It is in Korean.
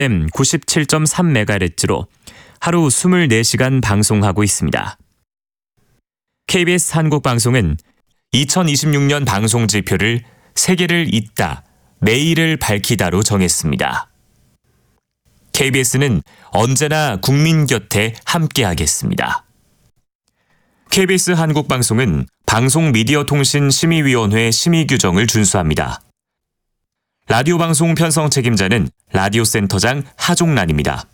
FM 97.3MHz로 하루 24시간 방송하고 있습니다. KBS 한국방송은 2026년 방송 지표를 세계를 잇다, 내일을 밝히다로 정했습니다. KBS는 언제나 국민 곁에 함께하겠습니다. KBS 한국방송은 방송미디어통신심의위원회 심의 규정을 준수합니다. 라디오 방송 편성 책임자는 라디오센터장 하종란입니다.